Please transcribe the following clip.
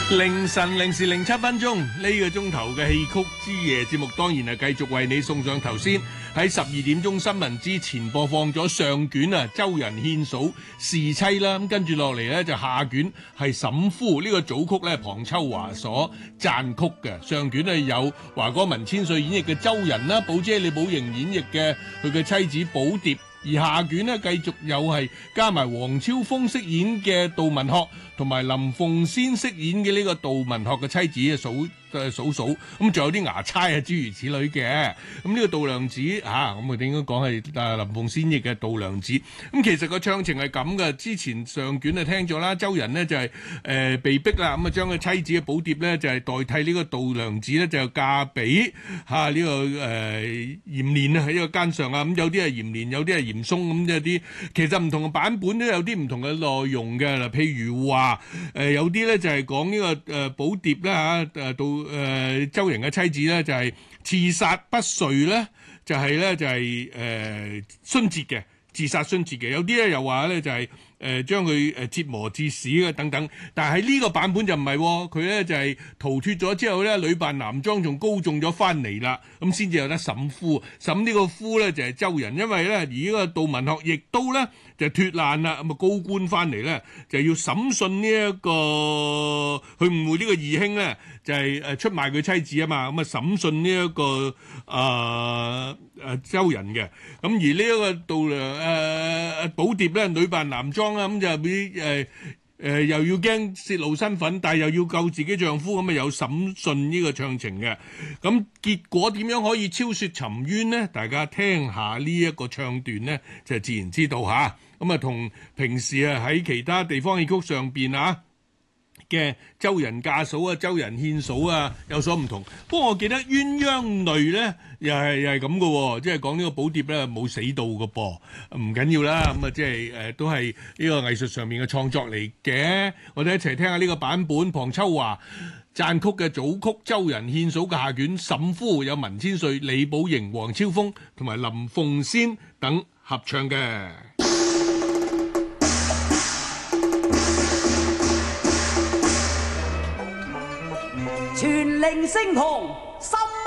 凌晨零時07分，呢個鐘頭嘅戲曲之夜節目，當然係繼續為你送上頭先喺12點鐘新聞之前播放咗上卷啊，周仁獻嫂侍妻啦。咁跟住落嚟呢，就下卷係沈夫呢個組曲呢，龐秋華所撰曲嘅。上卷係有華哥文千歲演繹嘅周仁啦，寶姐李寶瑩演繹嘅佢嘅妻子寶蝶。而下卷呢，繼續又係加埋黃超峰飾演嘅杜文學，同埋林鳳仙飾演嘅呢個杜文學嘅妻子嫂嫂，咁仲有啲衙差啊諸如此類嘅。咁呢個杜娘子咁我哋應該講係林鳳仙譯嘅杜娘子。咁其實個唱情係咁嘅，之前上卷就聽咗啦，周仁呢就係被逼啦，咁啊將個妻子嘅寶蝶呢就係代替呢個杜娘子呢就嫁俾呢個嚴蓮啊喺個奸上啊。咁有啲係嚴蓮，有啲係嚴嵩，咁有啲其實唔同嘅版本都有啲唔同嘅內容嘅。嗱，譬如話有啲咧就係講呢個寶蝶啦周仁嘅妻子咧就係刺殺不遂咧，就係殉節嘅，自殺殉節嘅。有啲咧又話咧就係將佢折磨致死嘅等等。但係喺呢個版本就唔係，佢咧就係逃脫咗之後咧，女扮男裝仲高中咗翻嚟啦，咁先至有得審夫。審呢個夫咧就係周仁，因為咧而呢個杜文學亦都咧就脫難啦，咁啊高官翻嚟咧就要審訊呢一個佢誤會呢個義兄咧就係出賣佢妻子啊嘛，咁啊審訊呢一個周仁嘅。咁而呢一個寶蝶咧女扮男裝啦，咁就俾又要驚泄露身份，但係又要救自己丈夫，咁啊有審訊呢個唱情嘅。咁結果點樣可以超雪沉冤呢？大家聽下呢一個唱段呢，就自然知道吓。咁啊同平時喺其他地方戲曲上邊嘅周仁嫁嫂啊、周仁獻嫂啊有所唔同。不過我記得鴛鴦淚咧又係咁嘅喎，即係講呢個寶蝶咧冇死到嘅噃，唔緊要啦。咁啊即係都係呢個藝術上面嘅創作嚟嘅。我哋一齊聽下呢個版本，龐秋華撰曲嘅組曲，周仁獻嫂嘅下卷沈夫，有文千歲、李寶瑩、黃超峰同埋林鳳仙等合唱嘅。 全令聲雄